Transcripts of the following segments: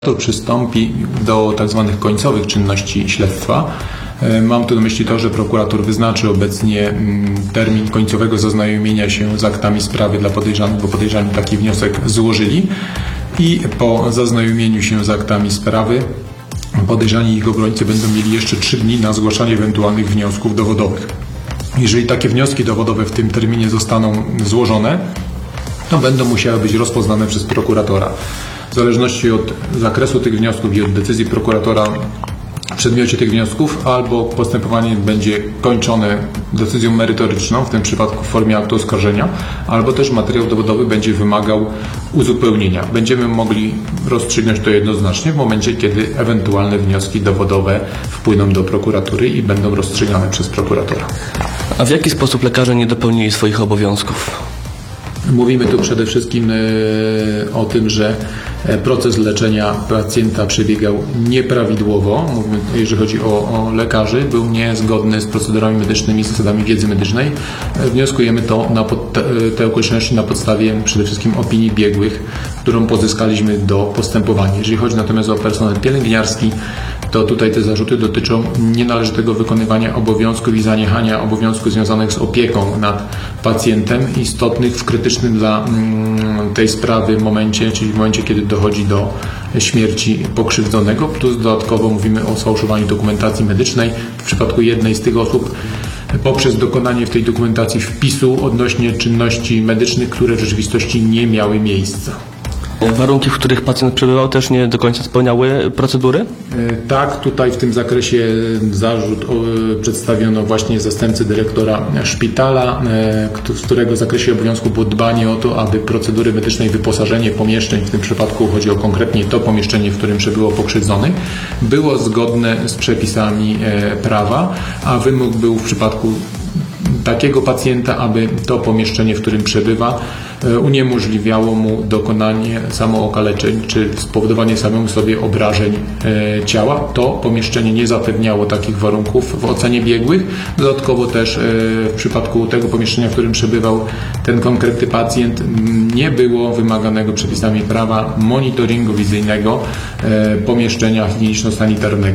To przystąpi do tak zwanych końcowych czynności śledztwa. Mam tu na myśli to, że prokurator wyznaczy obecnie termin końcowego zaznajomienia się z aktami sprawy dla podejrzanych, bo podejrzani taki wniosek złożyli i po zaznajomieniu się z aktami sprawy podejrzani i ich obrońcy będą mieli jeszcze 3 dni na zgłaszanie ewentualnych wniosków dowodowych. Jeżeli takie wnioski dowodowe w tym terminie zostaną złożone, to będą musiały być rozpoznane przez prokuratora. W zależności od zakresu tych wniosków i od decyzji prokuratora w przedmiocie tych wniosków albo postępowanie będzie kończone decyzją merytoryczną, w tym przypadku w formie aktu oskarżenia, albo też materiał dowodowy będzie wymagał uzupełnienia. Będziemy mogli rozstrzygnąć to jednoznacznie w momencie, kiedy ewentualne wnioski dowodowe wpłyną do prokuratury i będą rozstrzygane przez prokuratora. A w jaki sposób lekarze nie dopełnili swoich obowiązków? Mówimy tu przede wszystkim o tym, że proces leczenia pacjenta przebiegał nieprawidłowo. Mówimy, jeżeli chodzi o lekarzy, był niezgodny z procedurami medycznymi, z zasadami wiedzy medycznej. Wnioskujemy te okoliczności na podstawie przede wszystkim opinii biegłych, którą pozyskaliśmy do postępowania. Jeżeli chodzi natomiast o personel pielęgniarski, to tutaj te zarzuty dotyczą nienależytego wykonywania obowiązków i zaniechania obowiązków związanych z opieką nad pacjentem, istotnych w krytycznym dla tej sprawy momencie, czyli w momencie, kiedy dochodzi do śmierci pokrzywdzonego, plus dodatkowo mówimy o sfałszowaniu dokumentacji medycznej. W przypadku jednej z tych osób poprzez dokonanie w tej dokumentacji wpisu odnośnie czynności medycznych, które w rzeczywistości nie miały miejsca. Warunki, w których pacjent przebywał, też nie do końca spełniały procedury? Tak, tutaj w tym zakresie zarzut przedstawiono właśnie zastępcy dyrektora szpitala, w którego zakresie obowiązku było dbanie o to, aby procedury medyczne i wyposażenie pomieszczeń, w tym przypadku chodzi o konkretnie to pomieszczenie, w którym przebywał pokrzywdzony, było zgodne z przepisami prawa, a wymóg był w przypadku takiego pacjenta, aby to pomieszczenie, w którym przebywa, uniemożliwiało mu dokonanie samookaleczeń czy spowodowanie samemu sobie obrażeń ciała. To pomieszczenie nie zapewniało takich warunków w ocenie biegłych. Dodatkowo też w przypadku tego pomieszczenia, w którym przebywał ten konkretny pacjent, nie było wymaganego przepisami prawa monitoringu wizyjnego pomieszczenia higieniczno-sanitarnego.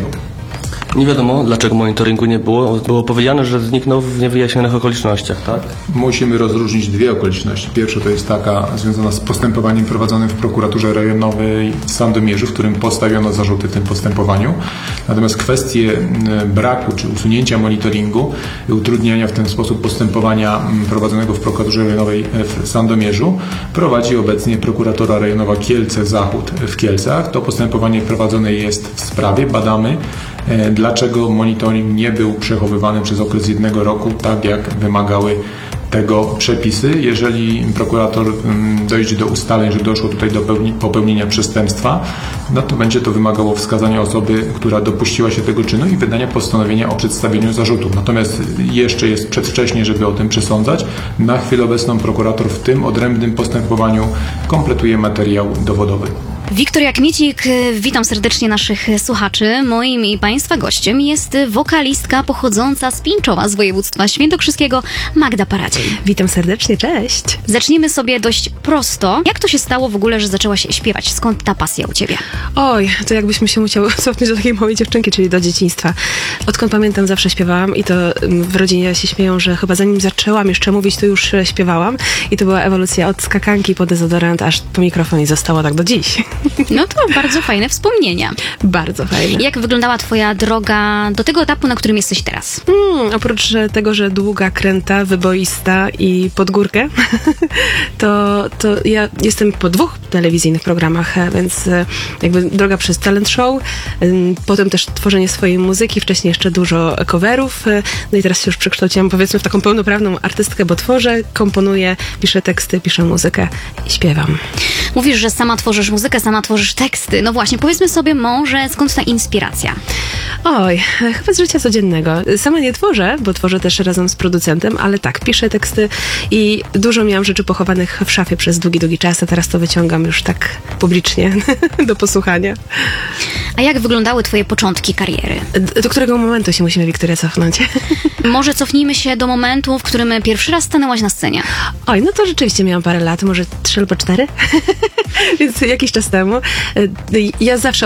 Nie wiadomo, dlaczego monitoringu nie było. Było powiedziane, że zniknął w niewyjaśnionych okolicznościach, tak? Musimy rozróżnić dwie okoliczności. Pierwsza to jest taka związana z postępowaniem prowadzonym w prokuraturze rejonowej w Sandomierzu, w którym postawiono zarzuty w tym postępowaniu. Natomiast kwestie braku czy usunięcia monitoringu i utrudniania w ten sposób postępowania prowadzonego w prokuraturze rejonowej w Sandomierzu prowadzi obecnie prokuratura rejonowa Kielce-Zachód w Kielcach. To postępowanie prowadzone jest w sprawie. Badamy, dlaczego monitoring nie był przechowywany przez okres 1 roku, tak jak wymagały tego przepisy. Jeżeli prokurator dojdzie do ustaleń, że doszło tutaj do popełnienia przestępstwa, no to będzie to wymagało wskazania osoby, która dopuściła się tego czynu i wydania postanowienia o przedstawieniu zarzutów. Natomiast jeszcze jest przedwcześnie, żeby o tym przesądzać. Na chwilę obecną prokurator w tym odrębnym postępowaniu kompletuje materiał dowodowy. Wiktoria Kmiecik, witam serdecznie naszych słuchaczy. Moim i Państwa gościem jest wokalistka pochodząca z Pińczowa, z województwa świętokrzyskiego, Magda Paradziej. Witam serdecznie, cześć. Zaczniemy sobie dość prosto. Jak to się stało w ogóle, że zaczęłaś śpiewać? Skąd ta pasja u Ciebie? Oj, to jakbyśmy się musiały cofnąć do takiej małej dziewczynki, czyli do dzieciństwa. Odkąd pamiętam, zawsze śpiewałam i to w rodzinie się śmieją, że chyba zanim zaczęłam jeszcze mówić, to już śpiewałam. I to była ewolucja od skakanki po dezodorant, aż po mikrofon i zostało tak do dziś. No to bardzo fajne wspomnienia. Bardzo fajne. Jak wyglądała Twoja droga do tego etapu, na którym jesteś teraz? Oprócz tego, że długa, kręta, wyboista i pod górkę, to ja jestem po 2 telewizyjnych programach, więc jakby droga przez talent show, potem też tworzenie swojej muzyki, wcześniej jeszcze dużo coverów, no i teraz się już przekształciłam, powiedzmy, w taką pełnoprawną artystkę, bo tworzę, komponuję, piszę teksty, piszę muzykę i śpiewam. Mówisz, że sama tworzysz muzykę, sama tworzysz teksty. No właśnie, powiedzmy sobie może, skąd ta inspiracja? Oj, chyba z życia codziennego. Sama nie tworzę, bo tworzę też razem z producentem, ale tak, piszę teksty i dużo miałam rzeczy pochowanych w szafie przez długi czas, a teraz to wyciągam już tak publicznie do posłuchania. A jak wyglądały twoje początki kariery? Do którego momentu się musimy, Wiktoria, cofnąć? Może cofnijmy się do momentu, w którym pierwszy raz stanęłaś na scenie. Oj, no to rzeczywiście miałam parę lat, może 3 albo 4, więc jakiś czas temu. Ja zawsze